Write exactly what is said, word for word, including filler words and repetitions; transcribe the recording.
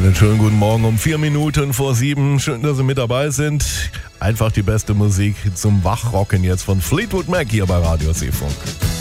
Einen schönen guten Morgen um vier Minuten vor sieben. Schön, dass Sie mit dabei sind. Einfach die beste Musik zum Wachrocken jetzt von Fleetwood Mac hier bei Radio Seefunk.